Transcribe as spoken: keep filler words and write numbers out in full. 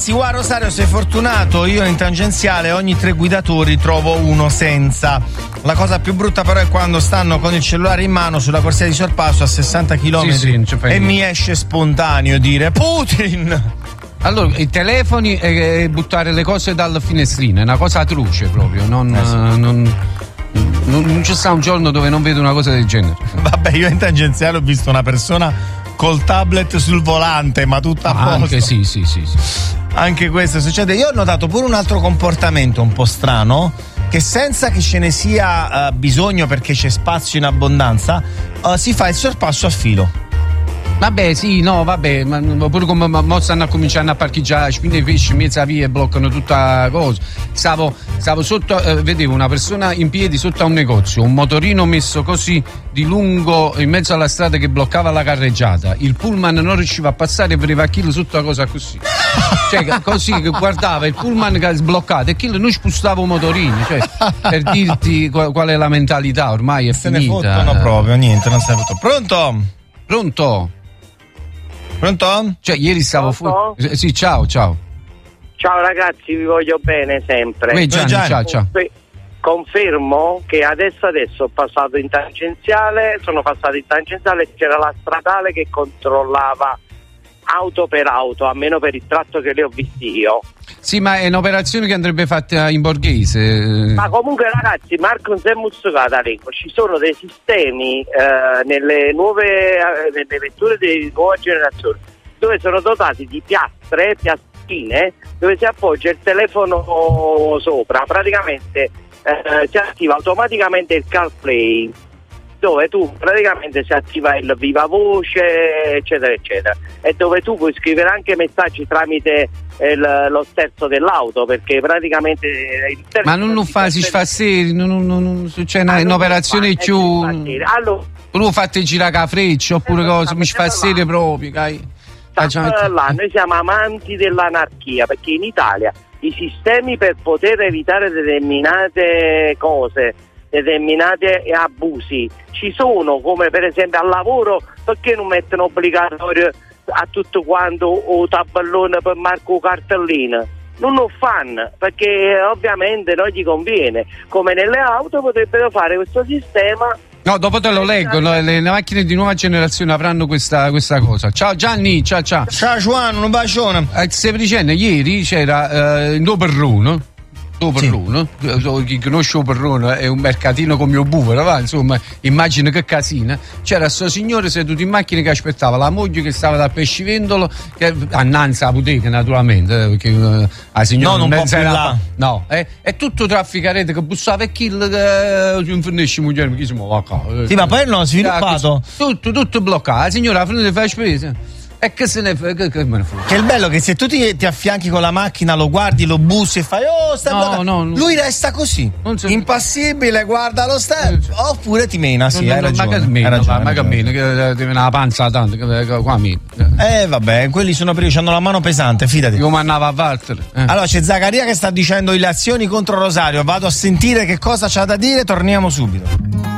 ragazzi, guarda Rosario, sei fortunato, io in tangenziale ogni tre guidatori trovo uno senza. La cosa più brutta però è quando stanno con il cellulare in mano sulla corsia di sorpasso a sessanta chilometri sì, sì, e mi esce spontaneo dire Putin. Allora, i telefoni e buttare le cose dal finestrino è una cosa atroce proprio, non, eh sì. non, non, non c'è stato un giorno dove non vedo una cosa del genere. Vabbè, io in tangenziale ho visto una persona col tablet sul volante, ma tutta a posto. Anche sì, sì, sì, sì. Anche questo succede. Io ho notato pure un altro comportamento un po' strano, che senza che ce ne sia uh, bisogno perché c'è spazio in abbondanza, uh, si fa il sorpasso a filo. Vabbè, sì, no, vabbè, ma pure come mo stanno cominciando a parcheggiare spine di pesci in mezza via e bloccano tutta la cosa. Stavo, stavo sotto, eh, vedevo una persona in piedi sotto a un negozio, un motorino messo così di lungo in mezzo alla strada che bloccava la carreggiata. Il pullman non riusciva a passare e vedeva Achille sotto la cosa così. Cioè, così che guardava il pullman che è sbloccato e Achille non spostava un motorino, cioè, per dirti qual, qual è la mentalità, ormai è se finita. Se ne fottono proprio, niente, non se ne fottono. Pronto? Pronto? Pronto? Cioè, ieri stavo fuori. Sì, ciao, ciao. Ciao ragazzi, vi voglio bene sempre. Beh, Gianni, Gianni. Ciao, ciao. Confermo che adesso adesso ho passato in tangenziale, sono passato in tangenziale, c'era la stradale che controllava auto per auto, almeno per il tratto che le ho visti io. Sì, ma è un'operazione che andrebbe fatta in borghese. Ma comunque ragazzi, Marco non si è mussucata, ci sono dei sistemi eh, nelle nuove eh, nelle vetture di nuova generazione dove sono dotati di piastre, piastrine, dove si appoggia il telefono sopra, praticamente eh, si attiva automaticamente il CarPlay, dove tu praticamente si attiva il viva voce eccetera eccetera, e dove tu puoi scrivere anche messaggi tramite il, lo sterzo dell'auto, perché praticamente il ma non lo fa, si fa serio, non, non, non, c'è una, ah, un'operazione più allora tu fate girare la freccia oppure cosa, mi fa serio proprio, dai. Là, noi siamo amanti dell'anarchia, perché in Italia i sistemi per poter evitare determinate cose, determinati abusi ci sono, come per esempio al lavoro, perché non mettono obbligatorio a tutto quanto o tabellone per marco cartellina? Non lo fanno perché ovviamente non gli conviene, come nelle auto potrebbero fare questo sistema. No, dopo te lo leggo, le, le macchine di nuova generazione avranno questa, questa cosa. Ciao Gianni, ciao ciao. Ciao Giovanni, un bacione. Eh, stai dicendo, ieri c'era eh, in Doperruno. Perrone, sì. Chi conosce il Perrone è un mercatino come il bufalo, va? Insomma, immagino che casina. C'era sto signore seduto in macchina che aspettava la moglie che stava dal pescivendolo, che annanzi alla bottega naturalmente, perché uh, la signora no, non può più là. No, eh, è tutto trafficarete che bussava e kill che uh, finisce moglie, chi si muove qua. Sì, ma poi non sviluppato. Tutto, tutto bloccato. La signora alla fine fa spese. E che se ne fa? Che, che me ne fa? Che il bello è che se tu ti, ti affianchi con la macchina, lo guardi, lo bussi e fai oh sta no, no, no, lui resta così impassibile, guarda lo sta oppure ti mena, sì, no, hai no, ragione, ma che mena, hai ragione, ma che mena, che ti viene la panza tanto, che, che, qua mena. Eh vabbè, quelli sono perché hanno la mano pesante, fidati. Io mandavo a Walter. Eh. Allora c'è Zaccaria che sta dicendo le azioni contro Rosario, vado a sentire che cosa c'ha da dire, torniamo subito.